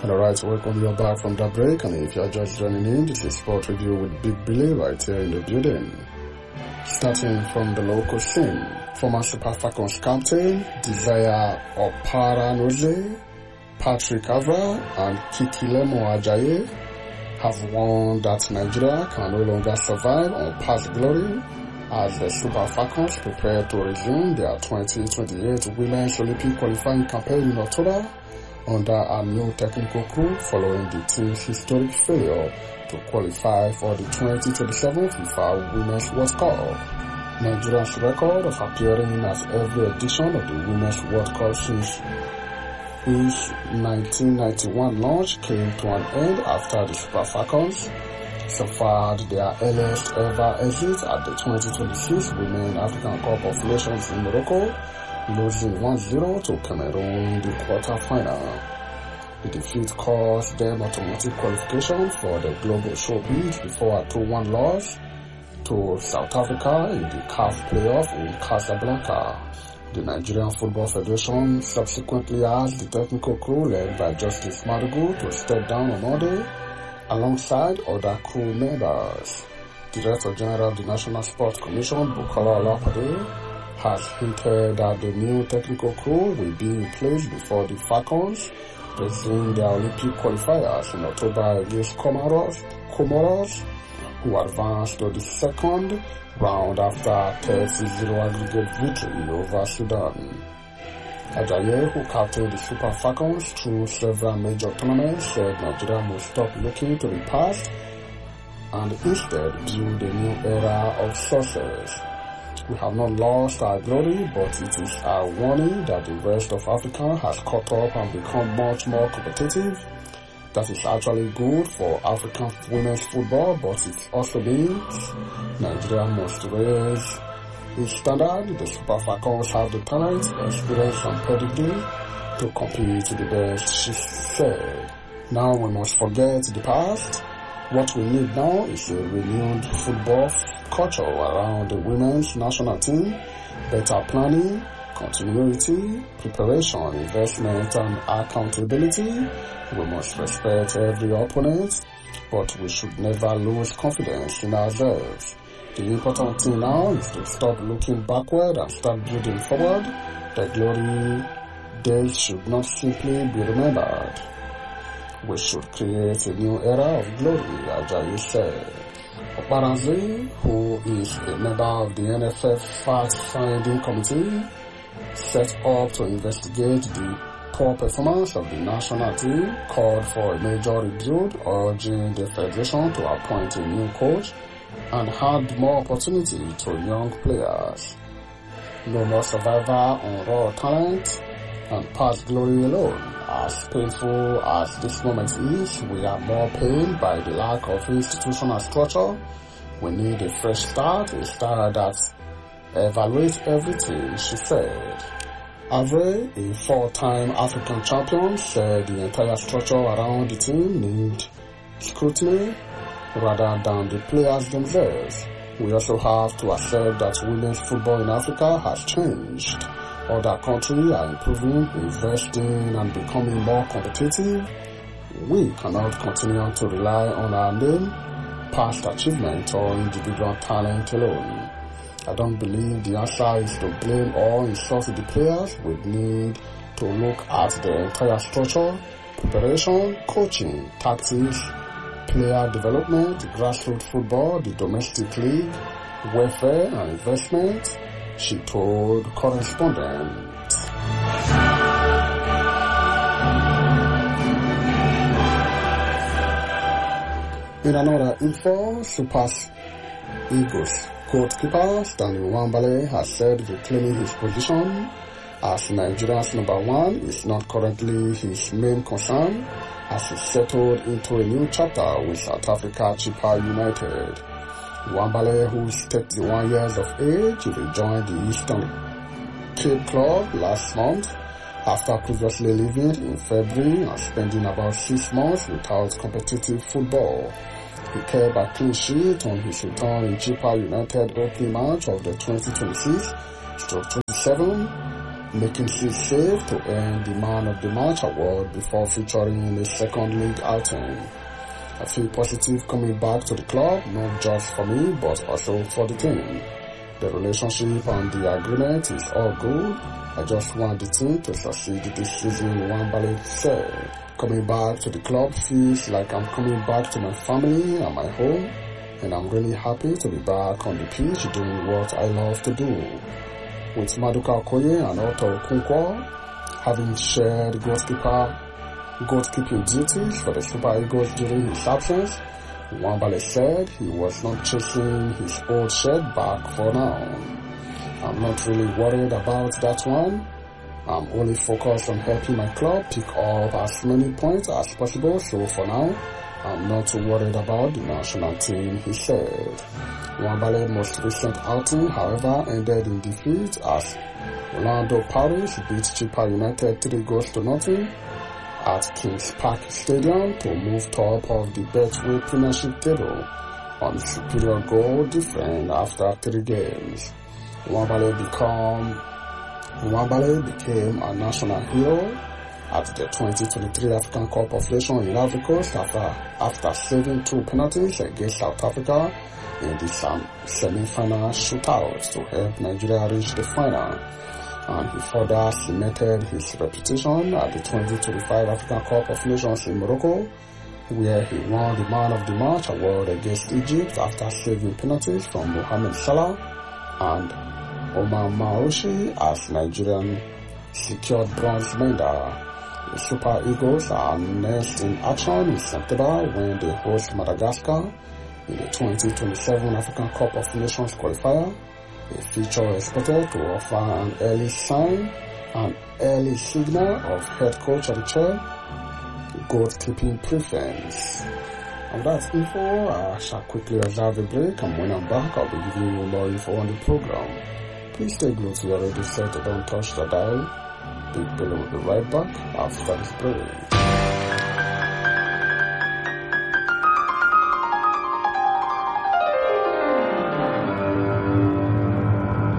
Alright, welcome you back from the break, and if you're just joining in, this is Sport Review with Big Billy right here in the building. Starting from the local scene, former Super Falcons captain Desire Oparanoze, Patrick Avra and Kikilemo Ajayi have warned that Nigeria can no longer survive on past glory as the Super Falcons prepare to resume their 2028 Women's Olympic qualifying campaign in October under a new technical crew following the team's historic failure to qualify for the 2027 FIFA Women's World Cup. Nigeria's record of appearing at every edition of the Women's World Cup since its 1991 launch came to an end after the Super Falcons suffered their earliest ever exit at the 2026 Women's African Cup of Nations in Morocco, losing 1-0 to Cameroon in the quarter-final. The defeat caused them automatic qualification for the global showbiz before a 2-1 loss to South Africa in the CAF playoff in Casablanca. The Nigerian Football Federation subsequently asked the technical crew led by Justice Madugu to step down on Monday alongside other crew members. Director General of the National Sports Commission, Bukola Olapade, has hinted that the new technical crew will be in place before the Falcons resume their Olympic qualifiers in October against Comoros, who advanced to the second round after a 30-0 aggregate victory over Sudan. Ajayi, who captained the Super Falcons through several major tournaments, said Nigeria must stop looking to the past and instead build a new era of success. We have not lost our glory, but it is a warning that the rest of Africa has caught up and become much more competitive. That is actually good for African women's football, but it also means Nigeria must raise its standard. The Super Falcons have the talent, experience and pedigree to compete to the best, she said. Now we must forget the past. What we need now is a renewed football culture around the women's national team, better planning, continuity, preparation, investment and accountability. We must respect every opponent, but we should never lose confidence in ourselves. The important thing now is to stop looking backward and start building forward. The glory days should not simply be remembered. We should create a new era of glory, Ajayi said. Oparanoze, who is a member of the NFF fact-finding committee, set up to investigate the poor performance of the national team, called for a major rebuild, urging the federation to appoint a new coach and hand more opportunity to young players. No more survivor on raw talent and past glory alone. As painful as this moment is, we are more pained by the lack of institutional structure. We need a fresh start, a start that evaluates everything, she said. Avre, a four-time African champion, said the entire structure around the team needs scrutiny rather than the players themselves. We also have to accept that women's football in Africa has changed. Other countries are improving, investing and becoming more competitive. We cannot continue to rely on our name, past achievement or individual talent alone. I don't believe the answer is to blame or insult the players. We need to look at the entire structure, preparation, coaching, tactics, player development, grassroots football, the domestic league, welfare and investment, she told correspondent. In another info, Super Eagles goalkeeper Stanley Nwabali has said reclaiming his position as Nigeria's number one is not currently his main concern as he settled into a new chapter with South Africa Chippa United. Nwabali, who is 31 years of age, rejoined the Eastern Cape Club last month after previously leaving in February and spending about 6 months without competitive football. He kept a clean sheet on his return in Chippa United opening match of the 2026-27 making 6 saves to earn the Man of the Match award before featuring a second league outing. I feel positive coming back to the club, not just for me, but also for the team. The relationship and the agreement is all good. I just want the team to succeed this season, Nwabali said. Coming back to the club feels like I'm coming back to my family and my home, and I'm really happy to be back on the pitch doing what I love to do. With Maduka Okoye and Otto Okonkwo having shared goalkeeping duties for the Super Eagles during his absence, Nwabali said he was not chasing his old shirt back for now. I'm not really worried about that one. I'm only focused on helping my club pick up as many points as possible, so for now, I'm not too worried about the national team, he said. Nwabali's most recent outing, however, ended in defeat as Orlando Pirates beat Chippa United 3-0 at Kings Park Stadium to move top of the Betway Premiership table on superior goal difference after 3 games. Nwabali became a national hero at the 2023 African Cup of Nations in Ivory Coast after saving 2 penalties against South Africa in the semi-final shootout to help Nigeria reach the final. And he further cemented his reputation at the 2025 African Cup of Nations in Morocco, where he won the Man of the Match award against Egypt after saving penalties from Mohamed Salah and Omar Marouchi as Nigerian secured bronze medal. The Super Eagles are next in action in September when they host Madagascar in the 2027 African Cup of Nations qualifier. A feature expected to offer an early signal of head coach Richard goalkeeping preference. And that's info. I shall quickly reserve a break, and when I'm back, I'll be giving you more info on the program. Please stay glued to your radio set and don't touch the dial. Big Billy will be right back after this break.